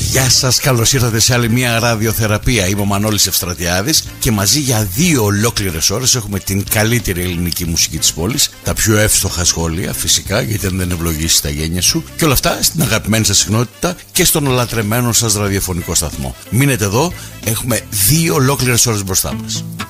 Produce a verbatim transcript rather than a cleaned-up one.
Γεια σας, καλώς ήρθατε σε άλλη μια ραδιοθεραπεία. Είμαι ο Μανώλης Ευστρατιάδης και μαζί για δύο ολόκληρες ώρες έχουμε την καλύτερη ελληνική μουσική της πόλης, τα πιο εύστοχα σχόλια φυσικά, γιατί αν δεν ευλογήσεις τα γένια σου, και όλα αυτά στην αγαπημένη σας συχνότητα και στον ολατρεμένο σας ραδιοφωνικό σταθμό. Μείνετε εδώ, έχουμε δύο ολόκληρες ώρες μπροστά μας.